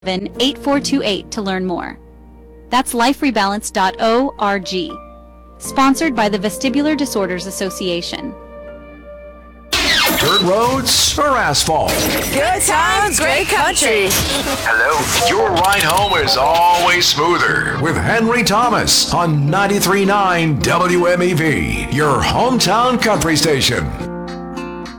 8428 to learn more. That's liferebalance.org. Sponsored by the Vestibular Disorders Association. Dirt roads or asphalt? Good times, great country. Hello. Your ride home is always smoother with Henry Thomas on 93.9 WMEV, your hometown country station.